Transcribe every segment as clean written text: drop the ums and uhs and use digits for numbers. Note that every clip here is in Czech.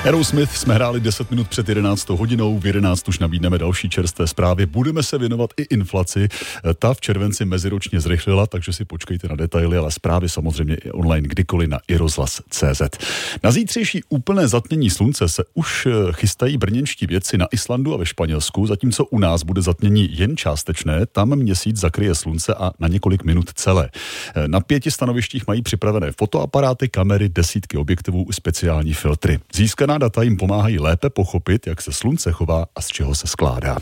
Aerosmith jsme hráli 10 minut před 11 hodinou, v 11 už nabídneme další čerstvé zprávy. Budeme se věnovat i inflaci. Ta v červenci meziročně zrychlila, takže si počkejte na detaily, ale zprávy samozřejmě i online kdykoliv na iRozhlas.cz. Na zítřejší úplné zatmění slunce se už chystají brněnští vědci na Islandu a ve Španělsku, zatímco u nás bude zatmění jen částečné, tam měsíc zakryje slunce a na několik minut celé. Na 5 stanovištích mají připravené fotoaparáty, kamery, desítky objektivů, speciální filtry. Získaná data jim pomáhají lépe pochopit, jak se slunce chová a z čeho se skládá.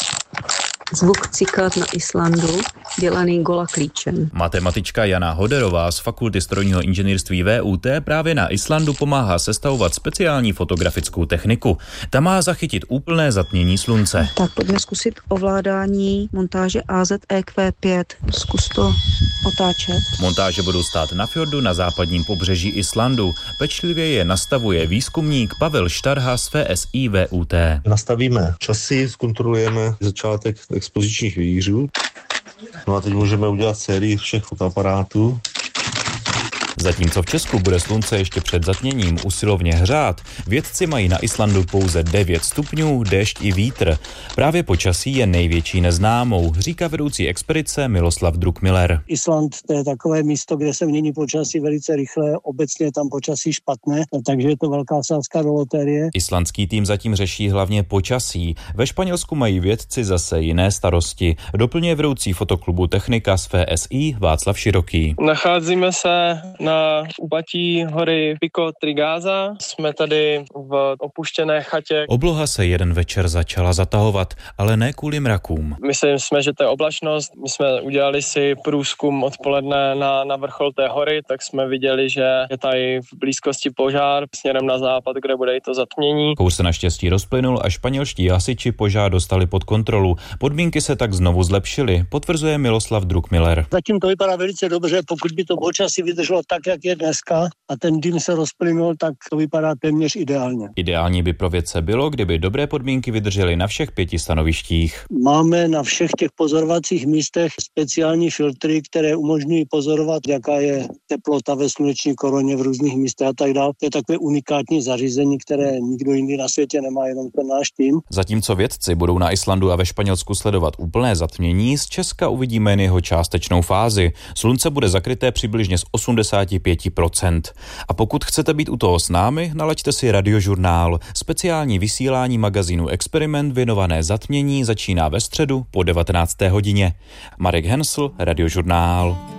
Zvuk cikád na Islandu, dělaný gola klíčem. Matematička Jana Hoderová z Fakulty strojního inženýrství VUT právě na Islandu pomáhá sestavovat speciální fotografickou techniku. Ta má zachytit úplné zatmění slunce. Tak pojďme zkusit ovládání montáže AZEQ5. Zkus to otáčet. Montáže budou stát na fjordu na západním pobřeží Islandu. Pečlivě je nastavuje výzkumník Pavel Štarha z FSI VUT. Nastavíme časy, zkontrolujeme začátek expozičních vějířů. No a teď můžeme udělat sérii všech fotoaparátů. Zatímco v Česku bude slunce ještě před zatměním usilovně hřát, vědci mají na Islandu pouze 9 stupňů, déšť i vítr. Právě počasí je největší neznámou, říká vedoucí expedice Miloslav Druckmiller. Island to je takové místo, kde se mění počasí velice rychle, obecně je tam počasí špatné, takže je to velká sázka do loterie. Islandský tým zatím řeší hlavně počasí. Ve Španělsku mají vědci zase jiné starosti. Doplňuje vedoucí fotoklubu Technika z FSI Václav Široký. Nacházíme se na úpatí hory Pico Trigaza. Jsme tady v opuštěné chatě. Obloha se jeden večer začala zatahovat, ale ne kvůli mrakům. Myslím jsme, že to je oblačnost. My jsme udělali si průzkum odpoledne na vrchol té hory, tak jsme viděli, že je tady v blízkosti požár směrem na západ, kde bude i to zatmění. Kouř se naštěstí rozplynul a španělští hasiči požár dostali pod kontrolu. Podmínky se tak znovu zlepšily, potvrzuje Miloslav Druckmiller. Zatím to vypadá velice dobře, pokud by to počasí vydrželo tak, jak je dneska a ten dým se rozplynul, tak to vypadá téměř ideálně. Ideální by pro vědce bylo, kdyby dobré podmínky vydržely na všech 5 stanovištích. Máme na všech těch pozorovacích místech speciální filtry, které umožňují pozorovat, jaká je teplota ve sluneční koroně v různých místech a tak dále. To je takové unikátní zařízení, které nikdo jiný na světě nemá, jenom ten náš tým. Zatímco vědci budou na Islandu a ve Španělsku sledovat úplné zatmění, z Česka uvidíme jen jeho částečnou fázi. Slunce bude zakryté přibližně z 85%. A pokud chcete být u toho s námi, nalaďte si Radiožurnál. Speciální vysílání magazínu Experiment věnované zatmění začíná ve středu po 19. hodině. Marek Hensl, Radiožurnál.